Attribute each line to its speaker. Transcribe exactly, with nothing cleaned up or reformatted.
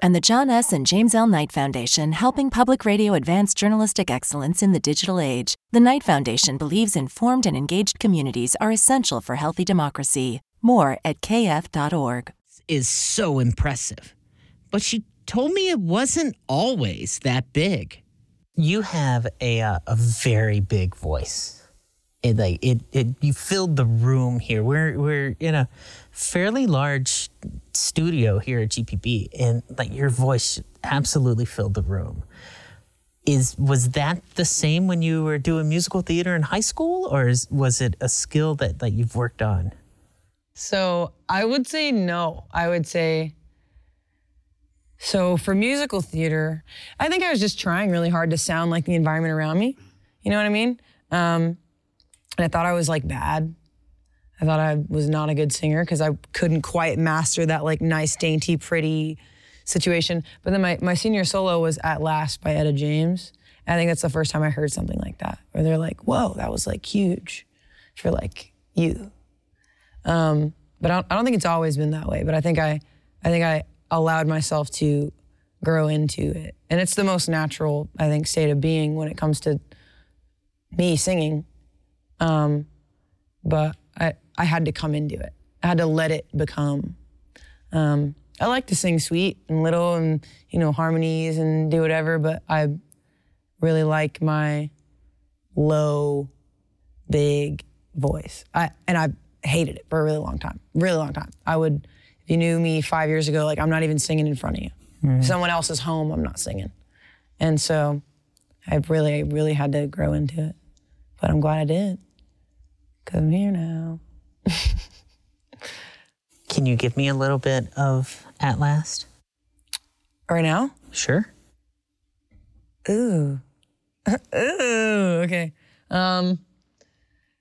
Speaker 1: and the John S. and James L. Knight Foundation, helping public radio advance journalistic excellence in the digital age. The Knight Foundation believes informed and engaged communities are essential for healthy democracy. More at k f dot org.
Speaker 2: Is so impressive. But she told me it wasn't always that big.
Speaker 3: You have a uh, a very big voice. It like it, it you filled the room here. We're we're in a fairly large studio here at G P B, and like your voice absolutely filled the room. Is was that the same when you were doing musical theater in high school, or is, was it a skill that, that you've worked on?
Speaker 4: So I would say no. I would say, so for musical theater, I think I was just trying really hard to sound like the environment around me. You know what I mean? Um, and I thought I was like bad. I thought I was not a good singer because I couldn't quite master that like nice, dainty, pretty situation. But then my, my senior solo was At Last by Etta James. And I think that's the first time I heard something like that, where they're like, whoa, that was like huge for like you. Um, but I don't, I don't think it's always been that way, but I think I, I think I allowed myself to grow into it. And it's the most natural, I think, state of being when it comes to me singing. Um, but I, I had to come into it. I had to let it become. Um, I like to sing sweet and little and, you know, harmonies and do whatever, but I really like my low, big voice. I, and I hated it for a really long time, really long time. I would, if you knew me five years ago, like I'm not even singing in front of you. Mm-hmm. If someone else is home, I'm not singing. And so I really, really had to grow into it. But I'm glad I did, because I'm here now.
Speaker 3: Can you give me a little bit of At Last?
Speaker 4: Right now?
Speaker 3: Sure.
Speaker 4: Ooh. Ooh, okay. Um,